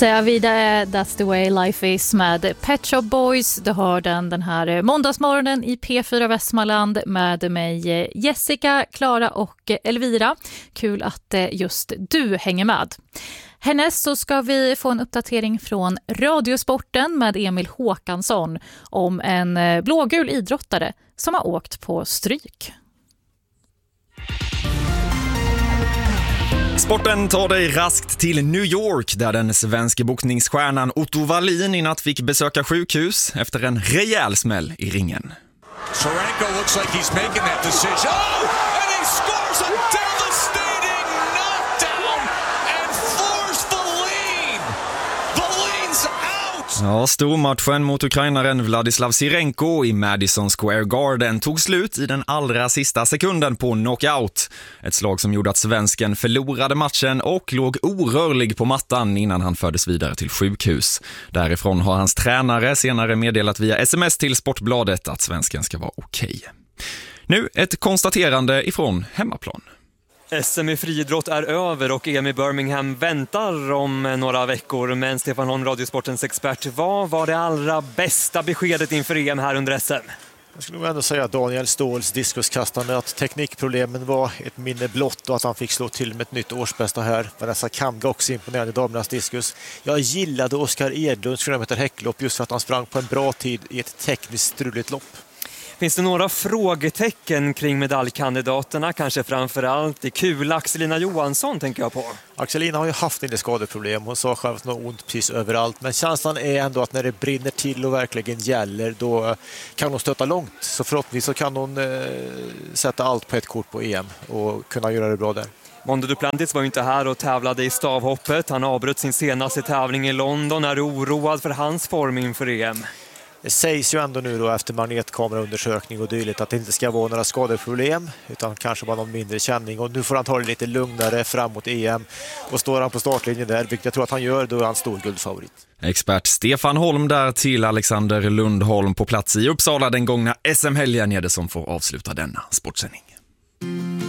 Vida är That's the way life is med Pet Shop Boys. Du hör den här måndagsmorgonen i P4 Västmanland med mig Jessica, Klara och Elvira. Kul att just du hänger med. Härnäst så ska vi få en uppdatering från Radiosporten med Emil Håkansson om en blågul idrottare som har åkt på stryk. Sporten tar dig raskt till New York där den svenska boxningsstjärnan Otto Wallin i natt fick besöka sjukhus efter en rejäl smäll i ringen. Sorenko looks like he's making that decision. Oh! And he scores a devastating knockdown and floors Wallin. Wallin's out! Ja, stormatchen mot ukrainaren Vladislav Sirenko i Madison Square Garden tog slut i den allra sista sekunden på knockout. Ett slag som gjorde att svensken förlorade matchen och låg orörlig på mattan innan han fördes vidare till sjukhus. Därifrån har hans tränare senare meddelat via sms till Sportbladet att svensken ska vara okej. Nu ett konstaterande ifrån hemmaplan. SM i friidrott är över och EM i Birmingham väntar om några veckor. Men Stefan Holm, Radiosportens expert, vad var det allra bästa beskedet inför EM här under SM? Jag skulle nog ändå säga Daniel Ståhls diskuskastande, att teknikproblemen var ett minne blott och att han fick slå till med ett nytt årsbästa här. Vanessa Kamga också imponerande i damernas diskus. Jag gillade Oskar Edlunds 4 meter häcklopp just för att han sprang på en bra tid i ett tekniskt struligt lopp. Finns det några frågetecken kring medaljkandidaterna? Kanske framförallt i kul Axelina Johansson tänker jag på. Axelina har ju haft en del skadeproblem. Hon sa själv att hon har ont precis överallt. Men känslan är ändå att när det brinner till och verkligen gäller, då kan hon stöta långt. Så förhoppningsvis så kan hon sätta allt på ett kort på EM och kunna göra det bra där. Mondo Duplantis var ju inte här och tävlade i stavhoppet. Han avbröt sin senaste tävling i London. Är du oroad för hans form inför EM? Det sägs ju ändå nu då efter magnetkameraundersökning och dylikt att det inte ska vara några skadeproblem utan kanske bara någon mindre känning, och nu får han ta det lite lugnare framåt EM, och står han på startlinjen där, vilket jag tror att han gör, då är han stor guldfavorit. Expert Stefan Holm där till Alexander Lundholm på plats i Uppsala den gångna SM-helgen är det som får avsluta denna sportsändning.